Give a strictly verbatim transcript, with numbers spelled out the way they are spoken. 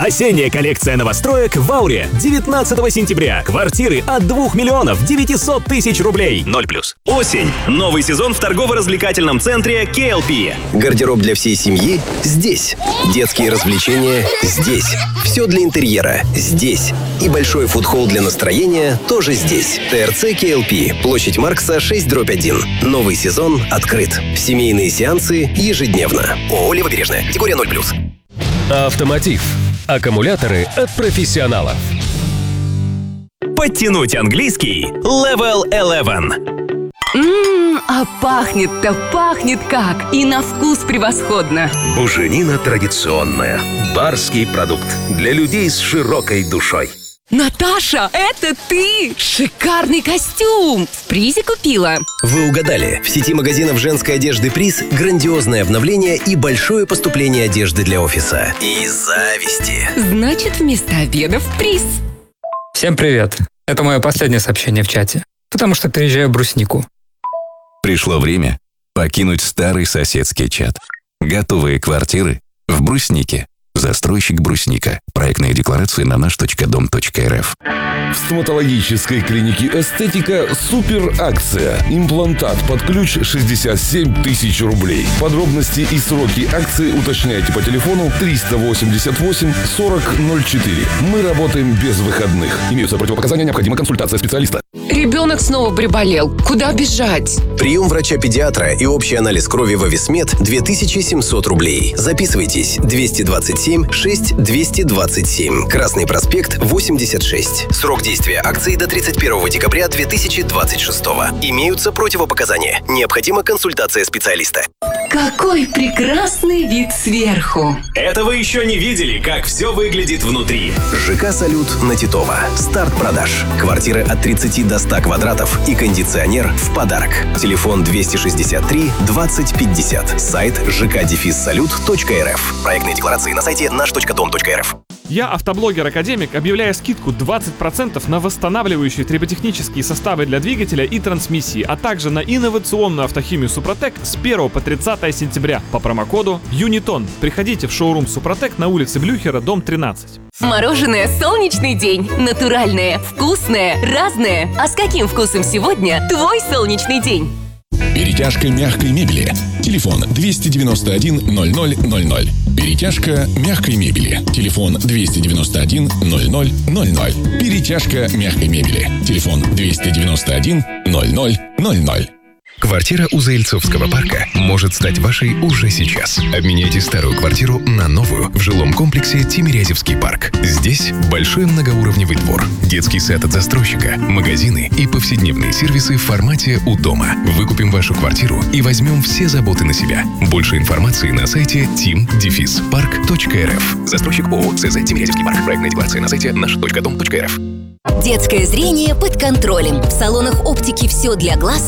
Осенняя коллекция новостроек в Ауре. девятнадцатого сентября. Квартиры от двух миллионов девятисот тысяч рублей. ноль плюс. Осень. Новый сезон в торгово-развлекательном центре кей эл пи. Гардероб для всей семьи здесь. Детские развлечения здесь. Все для интерьера здесь. И большой фудхолл для настроения тоже здесь. ТРЦ кей эл пи. Площадь Маркса, шесть дробь один. Новый сезон открыт. Семейные сеансы ежедневно. ООО «Левобережная». Категория ноль плюс. Автомотив. Аккумуляторы от профессионалов. Подтянуть английский Level eleven. Ммм, а пахнет-то пахнет как! И на вкус превосходно! Буженина традиционная. Барский продукт для людей с широкой душой. Наташа, это ты! Шикарный костюм! В призе купила. Вы угадали. В сети магазинов женской одежды «Приз» грандиозное обновление и большое поступление одежды для офиса. И зависти. Значит, вместо обеда в приз. Всем привет. Это мое последнее сообщение в чате, потому что переезжаю в Бруснику. Пришло время покинуть старый соседский чат. Готовые квартиры в Бруснике. Застройщик Брусника. Проектная декларация на наш точка дом точка эр эф. В стоматологической клинике «Эстетика» супер акция. Имплантат под ключ шестьдесят семь тысяч рублей. Подробности и сроки акции уточняйте по телефону триста восемьдесят восемь сорок ноль четыре. Мы работаем без выходных. Имеются противопоказания, необходима консультация специалиста. Ребенок снова приболел. Куда бежать? Прием врача-педиатра и общий анализ крови в Ависмед две тысячи семьсот рублей. Записывайтесь. двести двадцать семь шесть двести двадцать семь. Красный проспект, восемьдесят шесть. Срок действия акции до тридцать первого декабря две тысячи двадцать шестого. Имеются противопоказания. Необходима консультация специалиста. Какой прекрасный вид сверху! Это вы еще не видели, как все выглядит внутри. ЖК «Салют» на Титова. Старт продаж. Квартиры от тридцати до ста квадратов и кондиционер в подарок. Телефон двести шестьдесят три двадцать пятьдесят. Сайт жэ ка салют точка эр эф. Проектные декларации на сайте наш точка дом точка эр эф. Я, автоблогер-академик, объявляю скидку двадцать процентов на восстанавливающие триботехнические составы для двигателя и трансмиссии, а также на инновационную автохимию «Супротек» с первого по тридцатое сентября по промокоду ЮНИТОН. Приходите в шоурум «Супротек» на улице Блюхера, дом тринадцать. Мороженое «Солнечный день». Натуральное, вкусное, разное. А с каким вкусом сегодня твой солнечный день? Перетяжка мягкой мебели. Телефон двести девяносто один ноль ноль ноль ноль. Перетяжка мягкой мебели. Телефон двести девяносто один ноль ноль ноль ноль. Перетяжка мягкой мебели. Телефон двести девяносто один ноль ноль ноль ноль. Квартира у Заильцовского парка может стать вашей уже сейчас. Обменяйте старую квартиру на новую в жилом комплексе Тимирязевский парк. Здесь большой многоуровневый двор, детский сад от застройщика, магазины и повседневные сервисы в формате «У дома». Выкупим вашу квартиру и возьмем все заботы на себя. Больше информации на сайте тим парк точка эр эф. Застройщик ООО ЦЗ Тимирязевский парк. Проектная декларация на сайте наш точка дом точка эр эф. Детское зрение под контролем. В салонах оптики «Все для глаз»